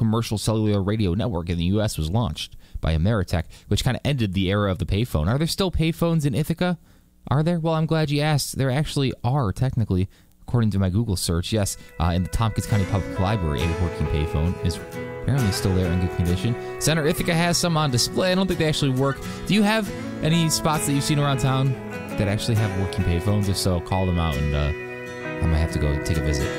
commercial cellular radio network in the U.S. was launched by Ameritech, which kind of ended the era of the payphone. Are there still payphones in Ithaca? Are there? Well, I'm glad you asked. There actually are, technically, according to my Google search. Yes, in the Tompkins County Public Library, a working payphone is apparently still there in good condition. Center Ithaca has some on display. I don't think they actually work. Do you have any spots that you've seen around town that actually have working payphones? If so, call them out, and I might have to go take a visit.